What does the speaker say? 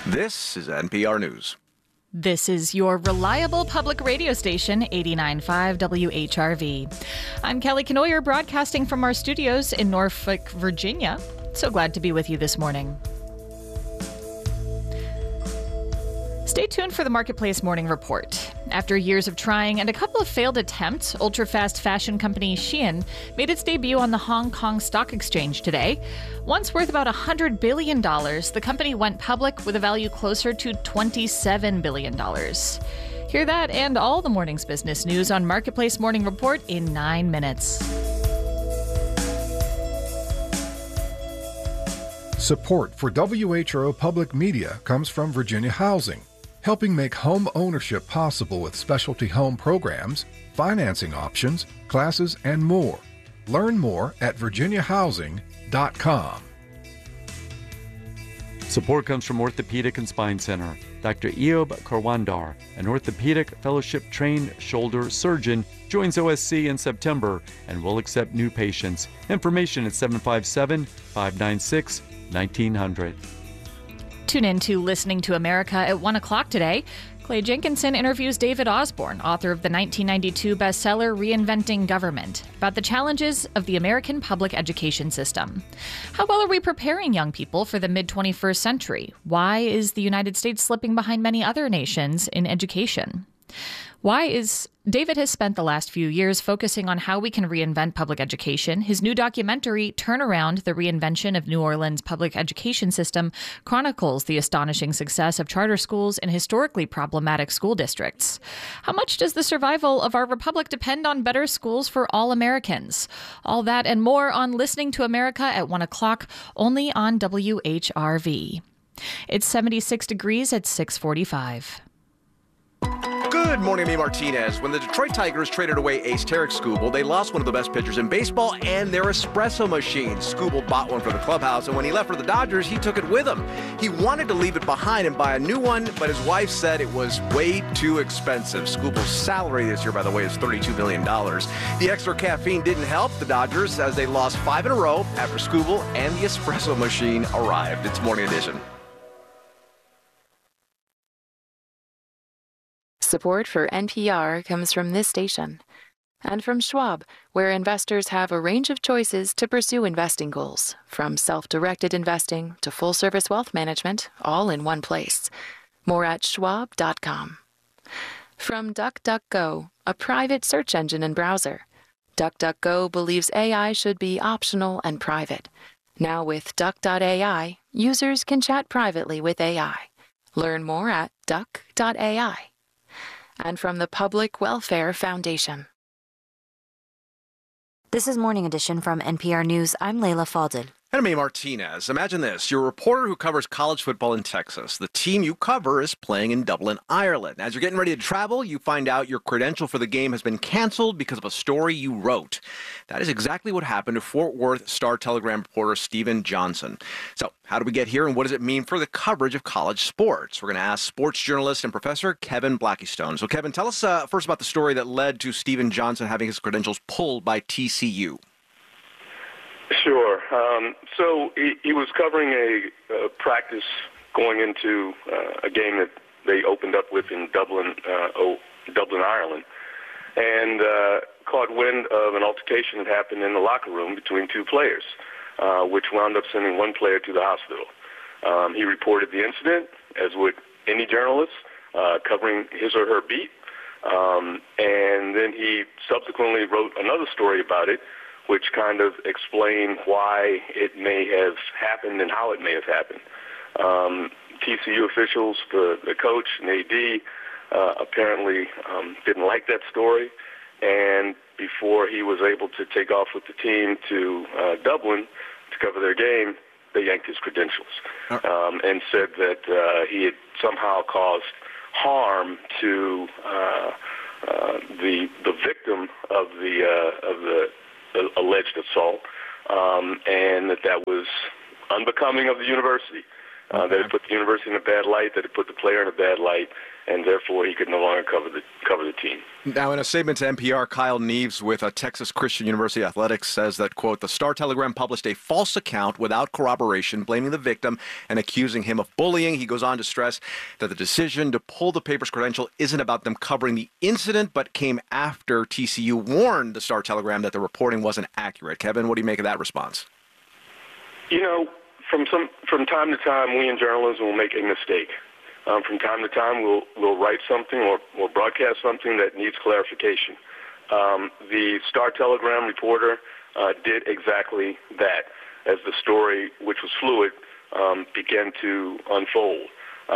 This is NPR News. This is your reliable public radio station, 89.5 WHRV. I'm Kelly Kenoyer, broadcasting from our studios in Norfolk, Virginia. So glad to be with you this morning. Stay tuned for the Marketplace Morning Report. After years of trying and a couple of failed attempts, ultra-fast fashion company Shein made its debut on the Hong Kong Stock Exchange today. Once worth about $100 billion, the company went public with a value closer to $27 billion. Hear that and all the morning's business news on Marketplace Morning Report in 9 minutes. Support for WHRO Public Media comes from Virginia Housing, helping make home ownership possible with specialty home programs, financing options, classes, and more. Learn more at virginiahousing.com. Support comes from Orthopedic and Spine Center. Dr. Eob Karwandar, an orthopedic fellowship-trained shoulder surgeon, joins OSC in September and will accept new patients. Information at 757-596-1900. Tune in to Listening to America at 1 o'clock today. Clay Jenkinson interviews David Osborne, author of the 1992 bestseller Reinventing Government, about the challenges of the American public education system. How well are we preparing young people for the mid-21st century? Why is the United States slipping behind many other nations in education? David has spent the last few years focusing on how we can reinvent public education. His new documentary, Turnaround, The Reinvention of New Orleans' Public Education System, chronicles the astonishing success of charter schools in historically problematic school districts. How much does the survival of our republic depend on better schools for all Americans? All that and more on Listening to America at 1 o'clock, only on WHRV. It's 76 degrees at 6:45. Good morning, I'm Martinez. When the Detroit Tigers traded away Ace Tarek Skubal, they lost one of the best pitchers in baseball and their espresso machine. Skubal bought one for the clubhouse, and when he left for the Dodgers, he took it with him. He wanted to leave it behind and buy a new one, but his wife said it was way too expensive. Skubal's salary this year, by the way, is $32 million. The extra caffeine didn't help the Dodgers as they lost 5 in a row after Skubal and the espresso machine arrived. It's Morning Edition. Support for NPR comes from this station and from Schwab, where investors have a range of choices to pursue investing goals, from self-directed investing to full-service wealth management, all in one place. More at schwab.com. From DuckDuckGo, a private search engine and browser. DuckDuckGo believes AI should be optional and private. Now with Duck.ai, users can chat privately with AI. Learn more at duck.ai. And from the Public Welfare Foundation. This is Morning Edition from NPR News. I'm Layla Fadel. And I'm Martinez. Imagine this. You're a reporter who covers college football in Texas. The team you cover is playing in Dublin, Ireland. As you're getting ready to travel, you find out your credential for the game has been canceled because of a story you wrote. That is exactly what happened to Fort Worth Star-Telegram reporter Steven Johnson. So how did we get here, and what does it mean for the coverage of college sports? We're going to ask sports journalist and professor Kevin Blackistone. So Kevin, tell us first about the story that led to Steven Johnson having his credentials pulled by TCU. Sure. So he was covering a practice going into a game that they opened up with in Dublin, Ireland, and caught wind of an altercation that happened in the locker room between two players, which wound up sending one player to the hospital. He reported the incident, as would any journalist covering his or her beat, and then he subsequently wrote another story about it, which kind of explained why it may have happened and how it may have happened. TCU officials, the coach and AD, apparently didn't like that story, and before he was able to take off with the team to Dublin to cover their game, they yanked his credentials and said that he had somehow caused harm to the victim of the alleged assault, and that was unbecoming of the university. That it put the university in a bad light, that it put the player in a bad light, and therefore he could no longer cover the team. Now, in a statement to NPR, Kyle Neves with Texas Christian University Athletics says that, quote, the Star-Telegram published a false account without corroboration, blaming the victim and accusing him of bullying. He goes on to stress that the decision to pull the paper's credential isn't about them covering the incident, but came after TCU warned the Star-Telegram that the reporting wasn't accurate. Kevin, what do you make of that response? You know, from time to time, we in journalism will make a mistake. From time to time, we'll write something or broadcast something that needs clarification. The Star-Telegram reporter did exactly that as the story, which was fluid, began to unfold.